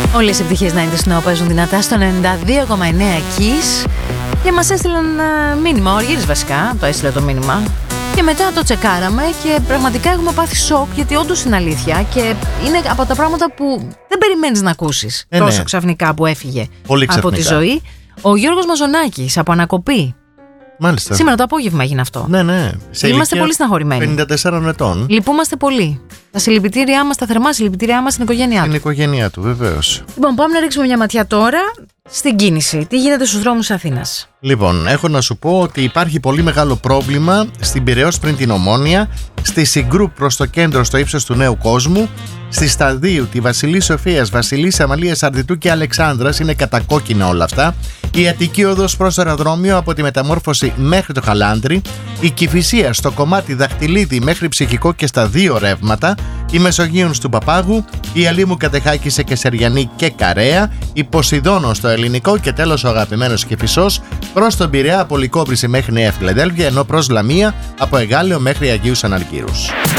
Όλες οι επιτυχίες 90's Now παίζουν δυνατά στο 92,9 Kiss. Και μας έστειλαν μήνυμα, ο Αργύρης βασικά το έστειλε το μήνυμα. Και μετά το τσεκάραμε και πραγματικά έχουμε πάθει σοκ, γιατί όντως είναι αλήθεια και είναι από τα πράγματα που δεν περιμένεις να ακούσεις τόσο ξαφνικά που έφυγε από τη ζωή. Ο Γιώργος Μαζονάκης από ανακοπή. Μάλιστα. Σήμερα το απόγευμα έγινε αυτό. Ναι. Είμαστε πολύ στεναχωρημένοι. 54 ετών. Λυπούμαστε πολύ. Τα συλληπιτήριά μας, τα θερμά συλληπιτήριά μας στην οικογένειά του. Στην οικογένειά του, βεβαίως. Λοιπόν, πάμε να ρίξουμε μια ματιά τώρα στην κίνηση. Τι γίνεται στους δρόμους Αθήνας? Λοιπόν, έχω να σου πω ότι υπάρχει πολύ μεγάλο πρόβλημα στην Πειραιώς πριν την Ομόνια, στη Συγκρού προς το κέντρο στο ύψος του Νέου Κόσμου, στη Σταδίου, τη Βασιλής Σοφίας, Βασιλής Αμαλίας Αρδιτού και Αλεξάνδρας, είναι κατακόκκινα όλα αυτά. Η Αττική Οδός προς το αεροδρόμιο από τη Μεταμόρφωση μέχρι το Χαλάνδρη, η Κηφισία στο κομμάτι Δαχτυλίδη μέχρι Ψυχικό και στα δύο ρεύματα, η Μεσογείων του Παπάγου, η Αλήμου Κατεχάκη σε Κεσαριανή και Καρέα, η Ποσειδώνο στο Ελληνικό και τέλος ο αγαπημένος Κηφισός προς τον Πειραιά από Λυκόβρηση μέχρι Νέα Φιλαδέλφια, ενώ προς Λαμία από Εγάλεο μέχρι Αγίους Αναργύρους.